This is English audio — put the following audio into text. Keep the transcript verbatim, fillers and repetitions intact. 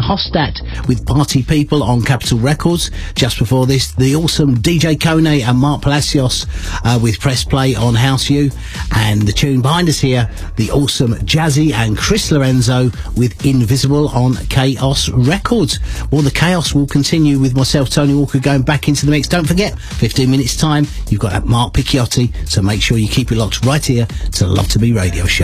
Hostat with Party People on Capitol Records. Just before this, the awesome D J Kone and Mark Palacios uh, with Press Play on House U. And the tune behind us here, the awesome Jazzy and Chris Lorenzo with Invisible on Chaos Records. Well, the chaos will continue with myself, Tony Walker, going back into the mix. Don't forget, fifteen minutes time, you've got that Mark Picchiotti, so make sure you keep it locked right here to the Love to Be Radio Show.